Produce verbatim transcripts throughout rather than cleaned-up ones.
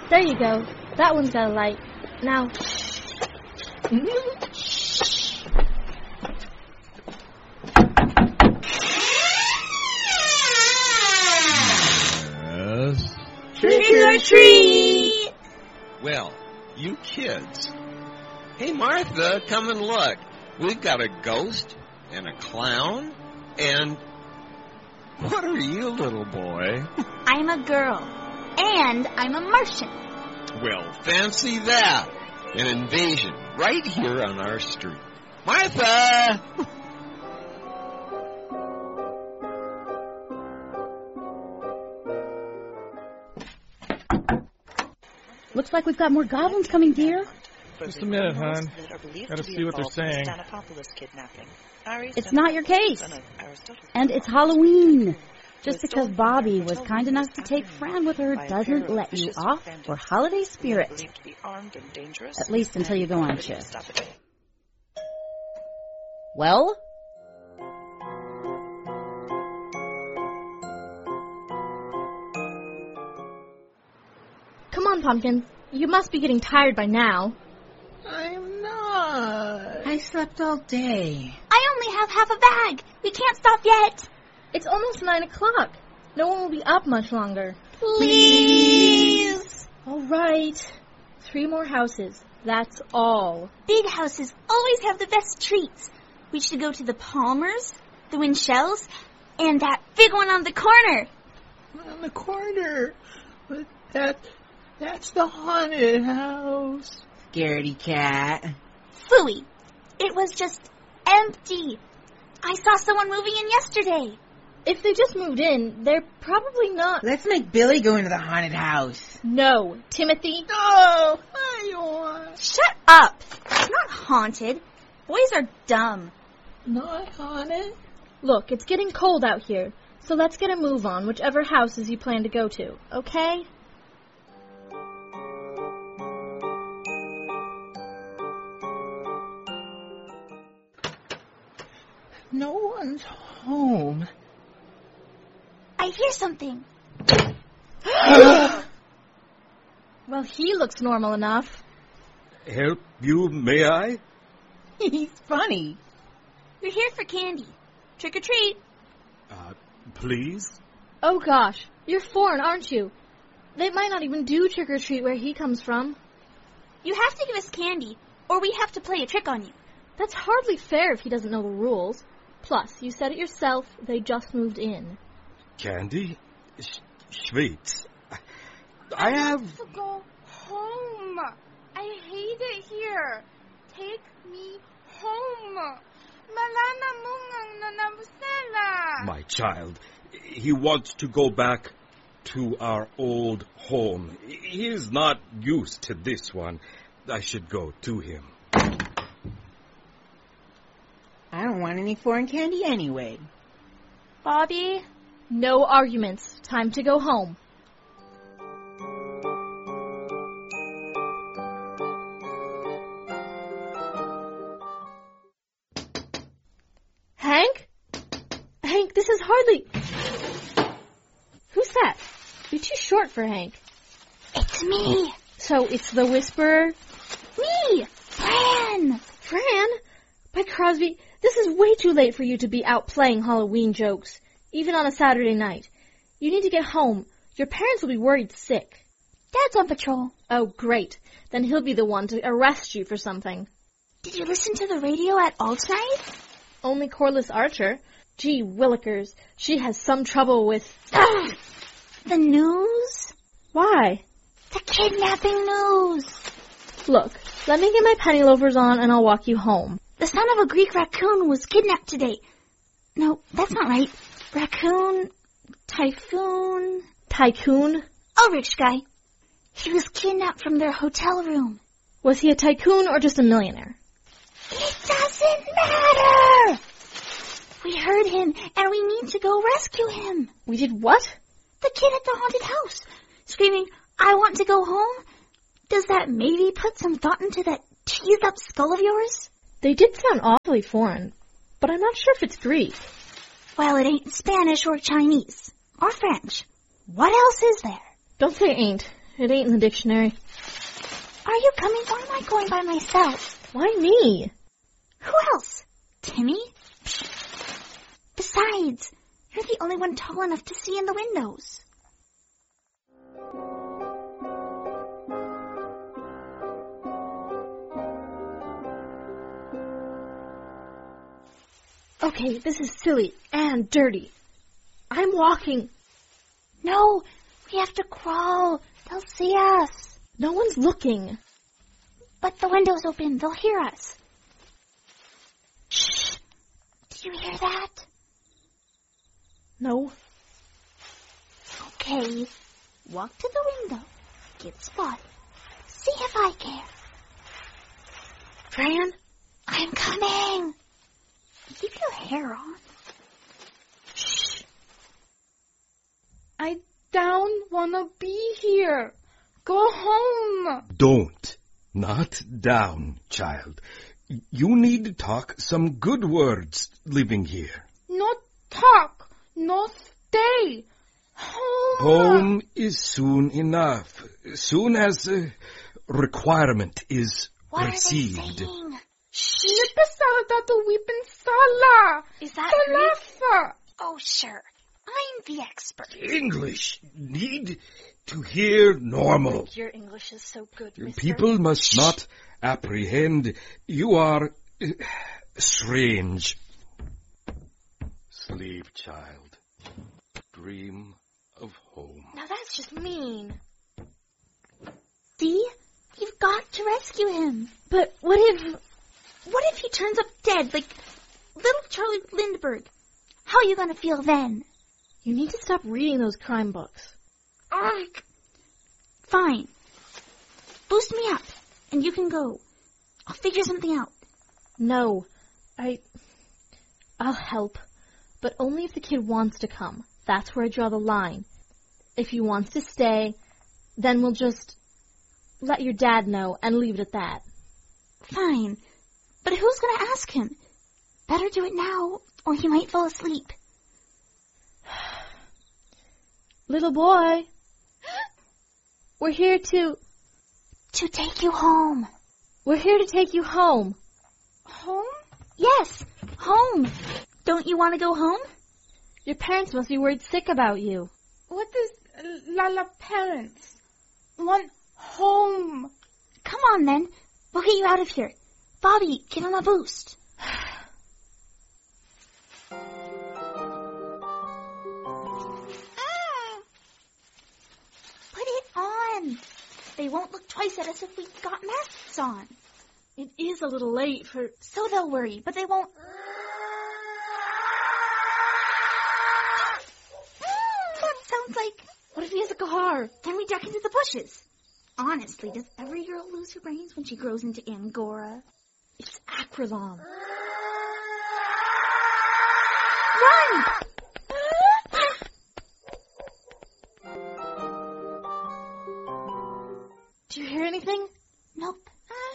There you go. That one's got a light. Now... Yes. Trick or treat! Well, you kids. Hey, Martha, come and look. We've got a ghost and a clown and... What are you, little boy? I'm a girl. And I'm a Martian. Well, fancy that. An invasion right here on our street. Martha! Looks like we've got more goblins coming, dear. Just a minute, hon. Gotta see what they're saying. It's not your case. And it's Halloween. Just because Bobby was kind enough to take Fran with her doesn't let you off for holiday spirit. At least until you go on shift. Well? Come on, Pumpkin. You must be getting tired by now. I'm not. I slept all day. I only have half a bag. We can't stop yet. It's almost nine o'clock. No one will be up much longer. Please. All right. Three more houses. That's all. Big houses always have the best treats. We should go to the Palmers, the Winchells, and that big one on the corner. On the corner? But that, that's the haunted house. Scaredy cat. Phooey. It was just empty. I saw someone moving in yesterday. If they just moved in, they're probably not... Let's make Billy go into the haunted house. No, Timothy. No, I don't want. Shut up. It's not haunted. Boys are dumb. Not haunted? Look, it's getting cold out here, so let's get a move on whichever houses you plan to go to, okay? No one's home. I hear something. Well, he looks normal enough. Help you, may I? He's funny. We're here for candy. Trick or treat. Uh, please? Oh, gosh. You're foreign, aren't you? They might not even do trick or treat where he comes from. You have to give us candy, or we have to play a trick on you. That's hardly fair if he doesn't know the rules. Plus, you said it yourself, they just moved in. Candy? Sh- sweets. I have... I have to go home. I hate it here. Take me home. My child, he wants to go back to our old home. He is not used to this one. I should go to him. I don't want any foreign candy anyway. Bobby, no arguments. Time to go home. Hank? Hank, this is hardly... Who's that? You're too short for Hank. It's me. So it's the Whisperer? Me, Fran. Fran? By Crosby, this is way too late for you to be out playing Halloween jokes, even on a Saturday night. You need to get home. Your parents will be worried sick. Dad's on patrol. Oh, great. Then he'll be the one to arrest you for something. Did you listen to the radio at all tonight? Only Corliss Archer. Gee willikers, she has some trouble with... The news? Why? The kidnapping news. Look, let me get my penny loafers on and I'll walk you home. The son of a Greek raccoon was kidnapped today. No, that's not right. Raccoon, typhoon... Tycoon? A rich guy. He was kidnapped from their hotel room. Was he a tycoon or just a millionaire? It doesn't matter! We heard him, and we need to go rescue him. We did what? The kid at the haunted house, screaming, I want to go home. Does that maybe put some thought into that teased-up skull of yours? They did sound awfully foreign, but I'm not sure if it's Greek. Well, it ain't Spanish or Chinese or French. What else is there? Don't say ain't. It ain't in the dictionary. Are you coming or am I going by myself? Why me? Who else? Timmy? Besides, you're the only one tall enough to see in the windows. Okay, this is silly and dirty. I'm walking. No, we have to crawl. They'll see us. No one's looking. But the window's open. They'll hear us. Shh. Did you hear that? No. Okay. Walk to the window. Get spotted. See if I care. Fran? I'm coming. Keep your hair on. Shh. I don't wanna be here. Go home. Don't. Not down, child. You need to talk some good words living here. Not talk. Not stay. Home. Home is soon enough. Soon as a requirement is what received. Are they saying? Is that Salafa? Oh, sure. I'm the expert. English need to hear normal. Like your English is so good, mister. People must Shh. not apprehend. You are uh, strange. Sleep, child. Dream of home. Now that's just mean. See? You've got to rescue him. But what if... What if he turns up dead, like little Charlie Lindbergh? How are you going to feel then? You need to stop reading those crime books. Ugh. Fine. Boost me up, and you can go. I'll figure something out. No. I... I'll help. But only if the kid wants to come. That's where I draw the line. If he wants to stay, then we'll just let your dad know and leave it at that. Fine. But who's going to ask him? Better do it now, or he might fall asleep. Little boy, we're here to... To take you home. We're here to take you home. Home? Yes, home. Don't you want to go home? Your parents must be worried sick about you. What does Lala parents want home? Come on, then. We'll get you out of here. Bobby, give him a boost. Put it on. They won't look twice at us if we've got masks on. It is a little late for... So they'll worry, but they won't... That sounds like... What if he has a car? Then we duck into the bushes. Honestly, does every girl lose her brains when she grows into Angora? It's Acrylon. Run! Do you hear anything? Nope.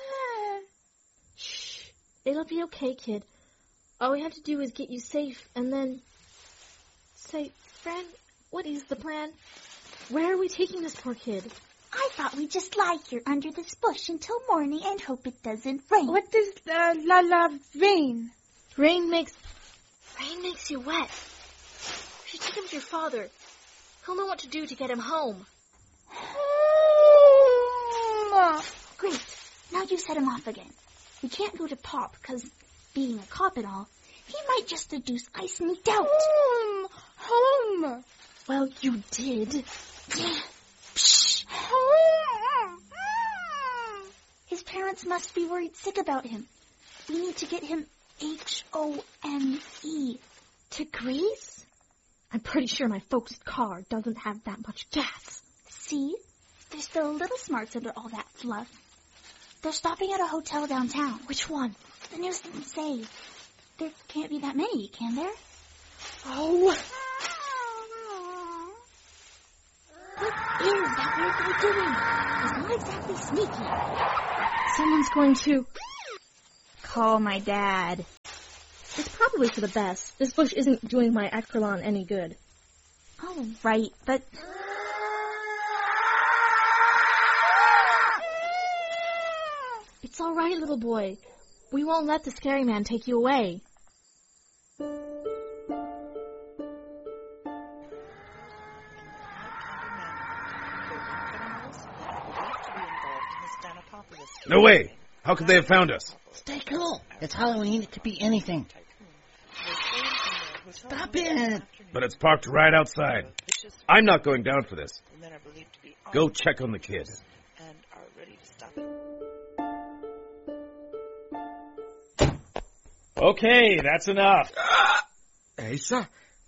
Shh. It'll be okay, kid. All we have to do is get you safe and then... Say, Fran, what is the plan? Where are we taking this poor kid? I thought we'd just lie here under this bush until morning and hope it doesn't rain. What does uh, Lala rain? Rain makes... Rain makes you wet. You should take him to your father. He'll know what to do to get him home. Home! Great. Now you set him off again. We can't go to Pop, because being a cop and all, he might just deduce I sneaked out. Home! Home! Well, you did. Psh. Home! His parents must be worried sick about him. We need to get him H O M E. To Greece? I'm pretty sure my folks' car doesn't have that much gas. See? They're still a little smarts under all that fluff. They're stopping at a hotel downtown. Which one? The news didn't say. There can't be that many, can there? Oh. What is that weird guy doing? He's not exactly sneaky. Someone's going to... Call my dad. It's probably for the best. This bush isn't doing my Acrylon any good. Oh, right, but... It's all right, little boy. We won't let the scary man take you away. No way! How could they have found us? Stay cool. It's Halloween. It could be anything. Stop it! But it's parked right outside. I'm not going down for this. Go check on the kid. Okay, that's enough. Ah! Asa?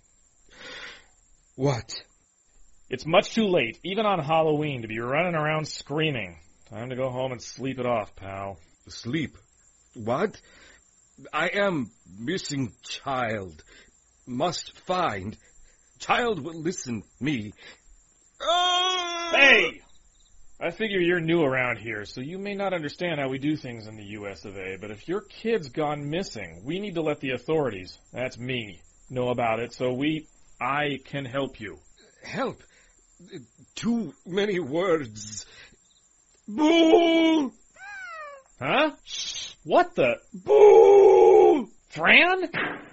What? It's much too late, even on Halloween, to be running around screaming. Time to go home and sleep it off, pal. Sleep? What? I am missing child. Must find. Child will listen me. Oh! Hey! I figure you're new around here, so you may not understand how we do things in the U S of A, but if your kid's gone missing, we need to let the authorities, that's me, know about it, so we, I can help you. Help? Too many words. Boo! Huh? What the? Boo! Fran?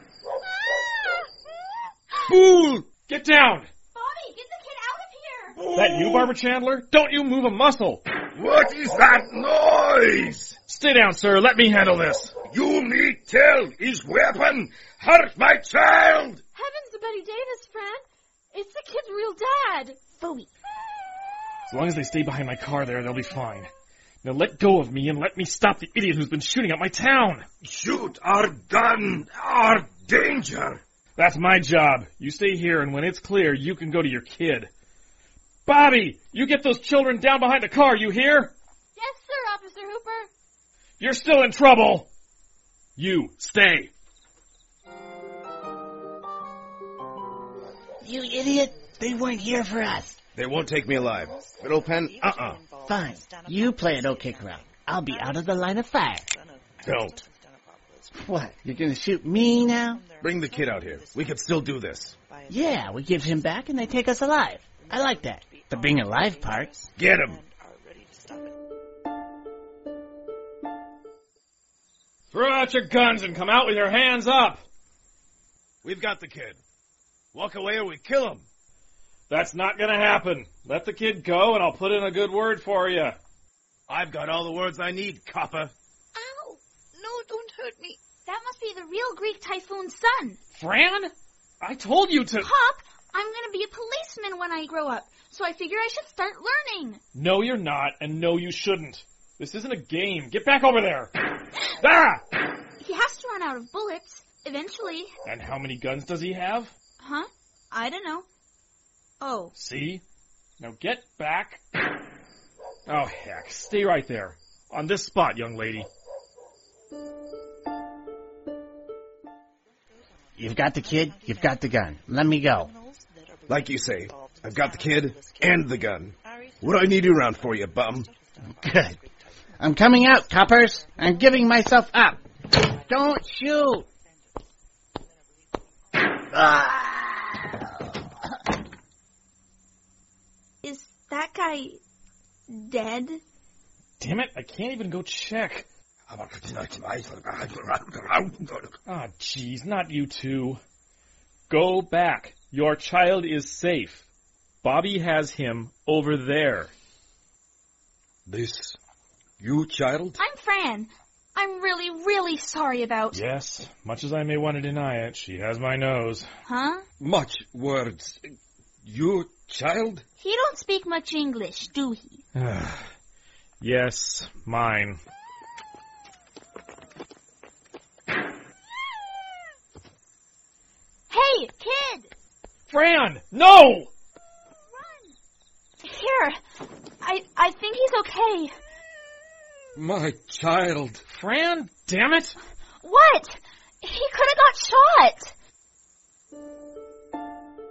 Boo! Get down! Bobby, get the kid out of here! Is that you, Barbara Chandler? Don't you move a muscle! What is that noise? Stay down, sir. Let me handle this. You me tell his weapon hurt my child! Heavens to Betty Davis, Fran! It's the kid's real dad! Bobby. As long as they stay behind my car there, they'll be fine. Now let go of me and let me stop the idiot who's been shooting at my town. Shoot our gun, our danger. That's my job. You stay here, and when it's clear, you can go to your kid. Bobby, you get those children down behind the car, you hear? Yes, sir, Officer Hooper. You're still in trouble. You, stay. You idiot. They weren't here for us. They won't take me alive. Fiddle pen, uh-uh. Fine. You play it okay, Corral. I'll be out of the line of fire. Don't. What, you're gonna shoot me now? Bring the kid out here. We could still do this. Yeah, we give him back and they take us alive. I like that. The being alive part. Get him. Throw out your guns and come out with your hands up. We've got the kid. Walk away or we kill him. That's not gonna happen. Let the kid go and I'll put in a good word for you. I've got all the words I need, copper. Ow! No, don't hurt me. That must be the real Greek typhoon's son. Fran? I told you to... Pop, I'm gonna be a policeman when I grow up, so I figure I should start learning. No, you're not, and no, you shouldn't. This isn't a game. Get back over there. Ah! He has to run out of bullets, eventually. And how many guns does he have? Huh? I don't know. Oh. See? Now get back. Oh, heck. Stay right there. On this spot, young lady. You've got the kid, you've got the gun. Let me go. Like you say, I've got the kid and the gun. What do I need you around for, you bum? Good. I'm coming out, coppers. I'm giving myself up. Don't shoot. Ah. Is that guy dead? Damn it, I can't even go check. Ah, oh, jeez, not you two. Go back. Your child is safe. Bobby has him over there. This, you child? I'm Fran. I'm really, really sorry about... Yes, much as I may want to deny it, she has my nose. Huh? Much words. You child? He don't speak much English, do he? Yes, mine. Hey, kid! Fran, no! Run! Here, I I think he's okay. My child. Fran, damn it! What? He could have got shot.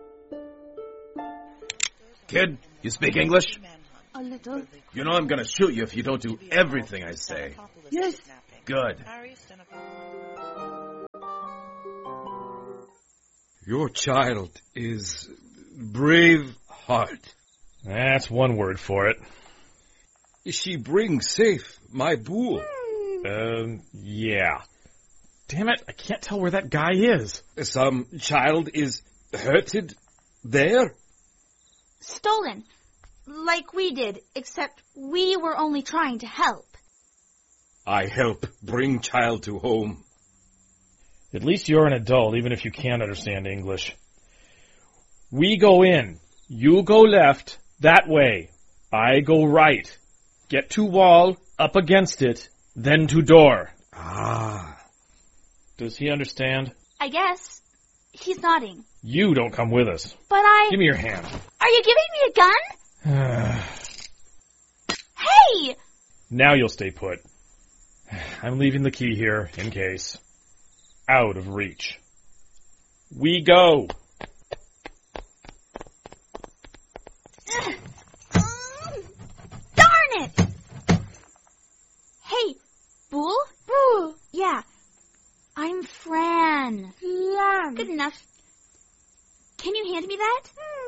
Kid, you speak English? A little. You know I'm gonna shoot you if you don't do everything I say. Yes. Good. Your child is brave heart. That's one word for it. She brings safe my bull. Um, yeah. Damn it, I can't tell where that guy is. Some child is hurted there? Stolen. Like we did, except we were only trying to help. I help bring child to home. At least you're an adult, even if you can't understand English. We go in. You go left, that way. I go right. Get to wall, up against it, then to door. Ah. Does he understand? I guess. He's nodding. You don't come with us. But I... Give me your hand. Are you giving me a gun? Hey! Now you'll stay put. I'm leaving the key here, in case. Out of reach. We go! Darn it! Hey, Bull? Bull. Yeah. I'm Fran. Lamb. Good enough. Can you hand me that?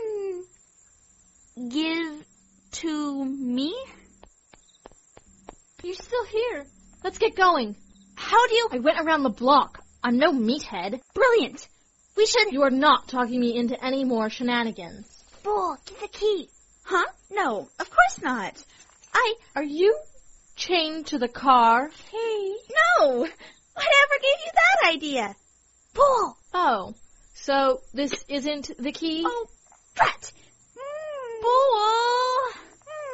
Hmm. Give to me? You're still here. Let's get going. How do you... I went around the block. I'm no meathead. Brilliant. We should... You are not talking me into any more shenanigans. Bull, give the key. Huh? No, of course not. I... Are you chained to the car? Hey. No. Whatever gave you that idea? Bull. Oh. So this isn't the key? Oh, brat. Mm. Bull.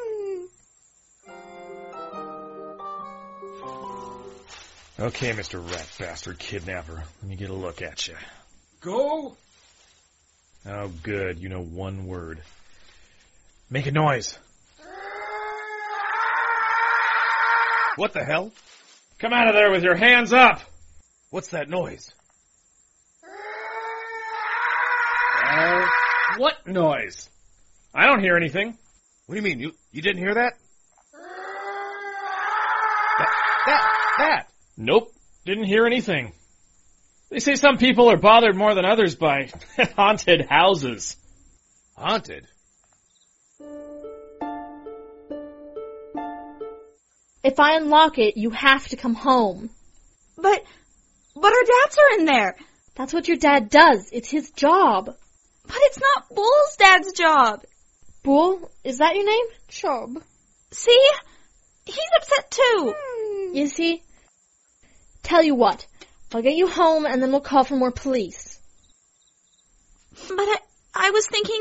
Mm. Okay, Mister Rat Bastard Kidnapper. Let me get a look at you. Go? Oh, good. You know one word. Make a noise. What the hell? Come out of there with your hands up! What's that noise? Uh, what noise? I don't hear anything. What do you mean? You you didn't hear that? That, that, that! Nope, didn't hear anything. They say some people are bothered more than others by haunted houses. Haunted? If I unlock it, you have to come home. But, but our dads are in there. That's what your dad does. It's his job. But it's not Bull's dad's job. Bull? Is that your name? Job. See? He's upset too. Hmm. You see? Tell you what. I'll get you home and then we'll call for more police. But I, I was thinking...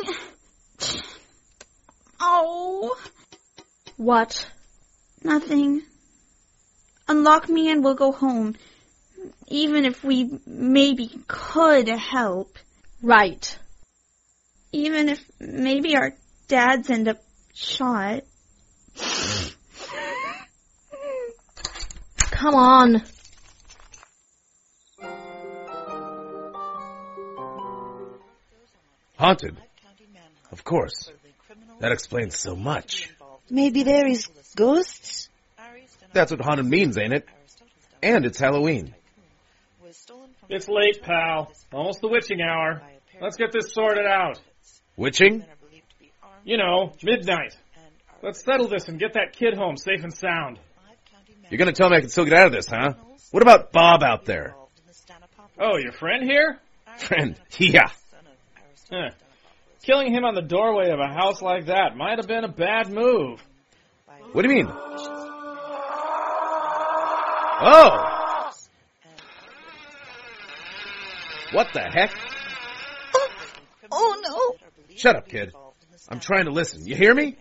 Oh. What? Nothing. Unlock me and we'll go home. Even if we maybe could help. Right. Even if maybe our dads end up shot. Come on. Haunted? Of course. That explains so much. Maybe there is ghosts? That's what haunted means, ain't it? And it's Halloween. It's late, pal. Almost the witching hour. Let's get this sorted out. Witching? You know, midnight. Let's settle this and get that kid home safe and sound. You're gonna tell me I can still get out of this, huh? What about Bob out there? Oh, your friend here? Friend? Yeah. Huh. Killing him on the doorway of a house like that might have been a bad move. What do you mean? Oh! What the heck? Oh, oh no. Shut up, kid. I'm trying to listen. You hear me?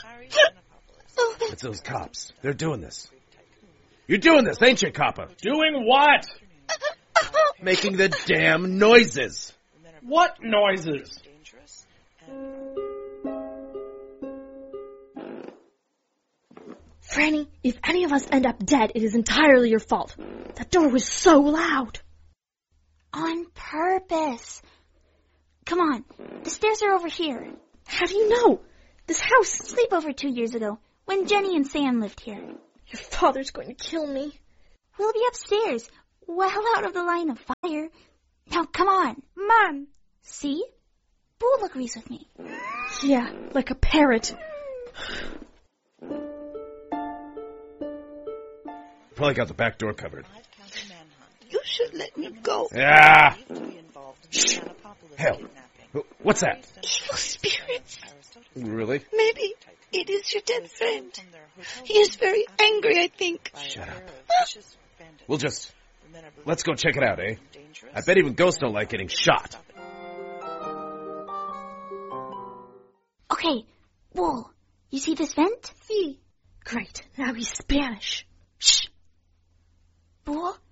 It's those cops. They're doing this. You're doing this, ain't you, Coppa? Doing what? Making the damn noises. What noises? Franny, if any of us end up dead, it is entirely your fault. That door was so loud. On purpose. Come on, the stairs are over here. How do you know? This house... Sleepover two years ago, when Jenny and Sam lived here. Your father's going to kill me. We'll be upstairs, well out of the line of fire. Now, come on. Mom. See? Bull agrees with me. Yeah, like a parrot. Probably got the back door covered. You should let me go. Ah! Shh. Hell. What's that? Evil spirits. Really? Maybe it is your dead friend. He is very angry, I think. Shut up. We'll just... Let's go check it out, eh? I bet even ghosts don't like getting shot. Okay, Wool, you see this vent? See. Great, now he's Spanish. Shh. Wool,